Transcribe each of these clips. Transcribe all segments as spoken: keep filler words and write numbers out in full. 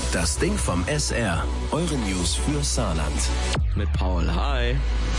Das Ding vom S R. Eure News für Saarland. Mit Paul. Hi.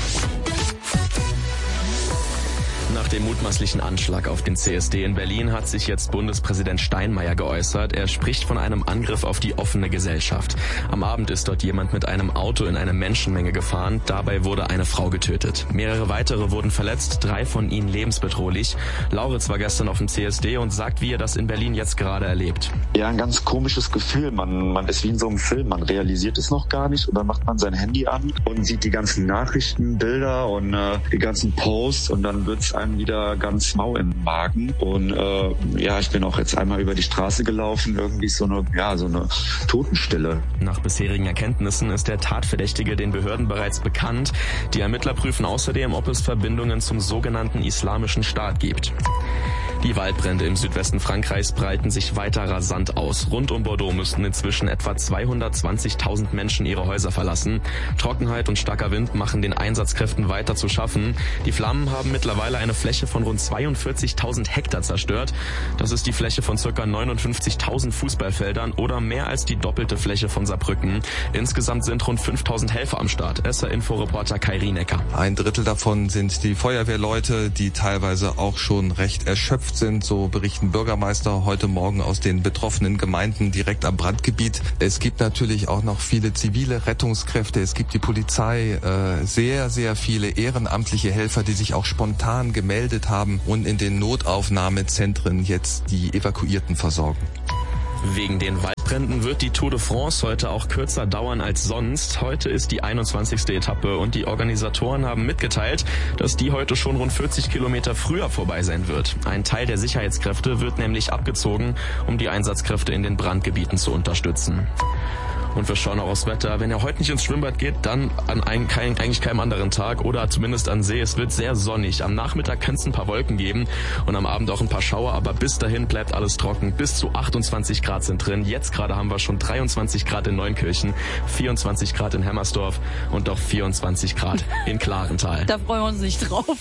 Nach dem mutmaßlichen Anschlag auf den C S D in Berlin hat sich jetzt Bundespräsident Steinmeier geäußert. Er spricht von einem Angriff auf die offene Gesellschaft. Am Abend ist dort jemand mit einem Auto in eine Menschenmenge gefahren. Dabei wurde eine Frau getötet. Mehrere weitere wurden verletzt, drei von ihnen lebensbedrohlich. Lauritz war gestern auf dem C S D und sagt, wie er das in Berlin jetzt gerade erlebt. Ja, ein ganz komisches Gefühl. Man, man ist wie in so einem Film. Man realisiert es noch gar nicht und dann macht man sein Handy an und sieht die ganzen Nachrichten, Bilder und äh, die ganzen Posts und dann wird's einem wieder ganz mau im Magen. Und äh, ja, ich bin auch jetzt einmal über die Straße gelaufen, irgendwie so eine, ja, so eine Totenstille. Nach bisherigen Erkenntnissen ist der Tatverdächtige den Behörden bereits bekannt. Die Ermittler prüfen außerdem, ob es Verbindungen zum sogenannten Islamischen Staat gibt. Die Waldbrände im Südwesten Frankreichs breiten sich weiter rasant aus. Rund um Bordeaux müssten inzwischen etwa zweihundertzwanzigtausend Menschen ihre Häuser verlassen. Trockenheit und starker Wind machen den Einsatzkräften weiter zu schaffen. Die Flammen haben mittlerweile eine Fläche von rund zweiundvierzigtausend Hektar zerstört. Das ist die Fläche von ca. neunundfünfzigtausend Fußballfeldern oder mehr als die doppelte Fläche von Saarbrücken. Insgesamt sind rund fünftausend Helfer am Start. S R-Info-Reporter Kai Rienecker. Ein Drittel davon sind die Feuerwehrleute, die teilweise auch schon recht erschöpft sind, so berichten Bürgermeister heute Morgen aus den betroffenen Gemeinden direkt am Brandgebiet. Es gibt natürlich auch noch viele zivile Rettungskräfte, es gibt die Polizei, äh, sehr, sehr viele ehrenamtliche Helfer, die sich auch spontan gemeldet haben und in den Notaufnahmezentren jetzt die Evakuierten versorgen. Wegen den Waldbränden wird die Tour de France heute auch kürzer dauern als sonst. Heute ist die einundzwanzigste Etappe und die Organisatoren haben mitgeteilt, dass die heute schon rund vierzig Kilometer früher vorbei sein wird. Ein Teil der Sicherheitskräfte wird nämlich abgezogen, um die Einsatzkräfte in den Brandgebieten zu unterstützen. Und wir schauen auch aufs Wetter. Wenn ihr heute nicht ins Schwimmbad geht, dann an ein, kein, eigentlich keinem anderen Tag oder zumindest an See. Es wird sehr sonnig. Am Nachmittag kann es ein paar Wolken geben und am Abend auch ein paar Schauer, aber bis dahin bleibt alles trocken. Bis zu achtundzwanzig Grad sind drin. Jetzt gerade haben wir schon dreiundzwanzig Grad in Neunkirchen, vierundzwanzig Grad in Hemmersdorf und auch vierundzwanzig Grad in Klarental. Da freuen wir uns nicht drauf.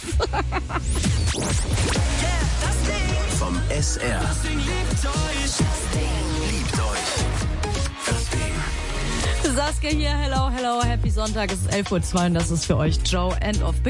Vom S R. Liebt euch. Saskia hier, hello, hello, happy Sonntag, es ist elf Uhr zwei und das ist für euch Joe, End of